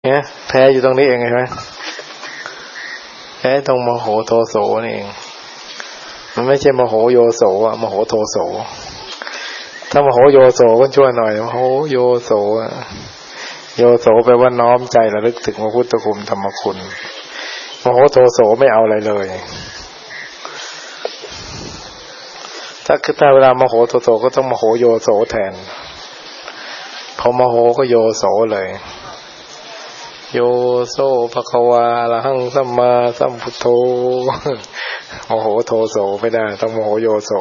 เนี่ยแพ้อยู่ตรงนี้เองเห็นไหมแพ้ตรงโมโหโทโสนี่เองมันไม่ใช่โมโหโยโสอะโมโหโทโสถ้าโมโหโยโสก็ช่วยหน่อยโมโหโยโสโยโสแปลว่าน้อมใจระลึกถึงพระพุทธคุณธรรมคุณโมโหโทโสไม่เอาอะไรเลยถ้าเวลาโมโหโทโสก็ต้องโมโหโยโสแทนพอโมโหก็โยโสเลยโยโสภควาอะระหังสัมมาสัมพุทโธโมโหโทโสไม่ได้ต้องโมโหโยโส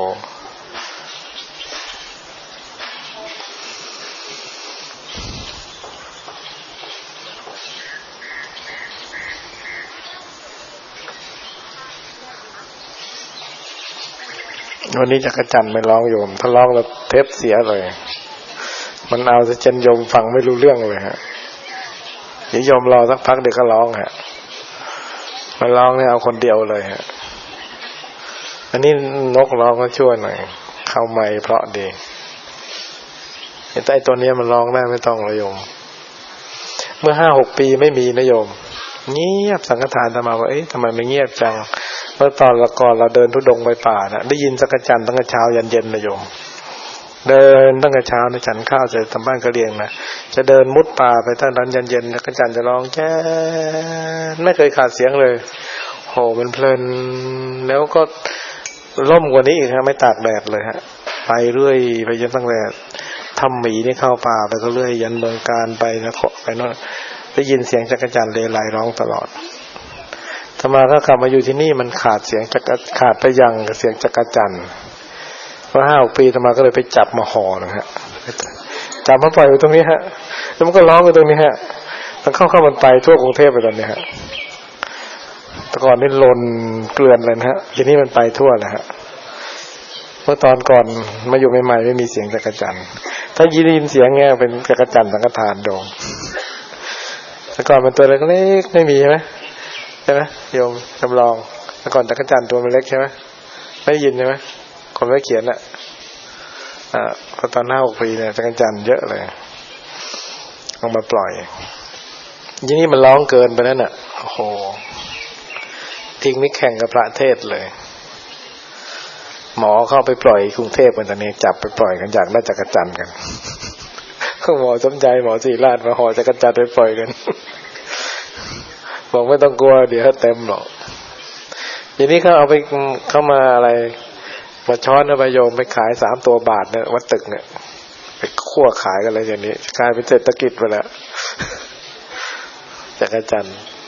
วันนี้จักรจันทร์ไม่ร้องโยมถ้าร้องแล้วเทปเสียเลยมันเอาซะจนโยมฟังไม่รู้เรื่องเลยฮะเดี๋ยวโยมรอสักพักเดี๋ยวก็ร้องฮะมันร้องเนี่ยเอาคนเดียวเลยฮะอันนี้นกร้องก็ช่วยหน่อยเข้าไมค์เพราะดีแต่ไอ้ตัวนี้มันร้องได้ไม่ต้องเลยโยมเมื่อ 5-6 ปีไม่มีนะโยมเงียบสังฆทานธรรมาว่าเอ๊ะทำไมไม่เงียบจังเมื่อตอนละก่อนเราเดินทุดงไปป่านะได้ยินจักรจันทร์ตั้งแต่เช้ายันเย็นนะโยมเดินตั้งแต่เช้านะฉันข้าวจะทำบ้านกระเลียงนะจะเดินมุดป่าไปตั้งแต่ยันเย็นจักรจันทร์จะร้องแจ้ไม่เคยขาดเสียงเลยโหมันเพลินแล้วก็ร่มกว่านี้อีกฮะไม่ตากแดดเลยฮะไปเรื่อยไปจนตั้งแต่ทำหมีนี่เข้าป่าไปก็เรื่อยยันเมืองการไปนะไปโน่นได้ยินเสียงจักรจันทร์เลไลร้องตลอดธรรมาก็กลับมาอยู่ที่นี่มันขาดเสียงขาดไปยังกับเสียงจักรจันทร์พอ 5-6 ปีธรรมาก็เลยไปจับมาห่อนะฮะจับมาปล่อยอยู่ตรงนี้ฮะแล้วมันก็ร้องอยู่ตรงนี้ฮะมันเข้ามันไปทั่วกรุงเทพไปตอนนี้ฮะแต่ก่อนนี่ลนเกลื่อนเลยนะฮะทีนี้มันไปทั่วเลยฮะเมื่อตอนก่อนมาอยู่ใหม่ๆไม่มีเสียงจักรจันทร์ถ้ายินเสียงเงี้ยเป็นจักรจันทร์สังฆทานโดมแต่ก่อนมันตัวเล็กๆไม่มีใช่ไหมโยมจำลองแต่ก่อนจักรจันทร์ตัวมันเล็กใช่ไหมไม่ยินใช่ไหมคนไม่เขียนอ่ะพอตอน 5-6 ปีเนี่ยจักรจันทร์เยอะเลยเอามาปล่อยทีนี้มันร้องเกินไปแล้วน่ะโอ้โหทิ้งมิแข่งกับพระเทศเลยหมอเข้าไปปล่อยกรุงเทพกันตอนนี้จับไปปล่อยกันอยากได้จักรจันทร์กันก็หมอสมใจหมอศรีราชมาห่อจักรจันทร์ไปปล่อยกันบอกไม่ต้องกลัวเดี๋ยวเต็มหรอกทีนี้เขาเอาไปเข้ามาอะไรมาช้อนเอาไปโยมไปขาย3 ตัวบาทเนี่ยวัดตึกเนี่ยไปคั่วขายกันอะไรอย่างนี้กลายเป็นเศรษฐกิจไปแล้วจักรจันทร์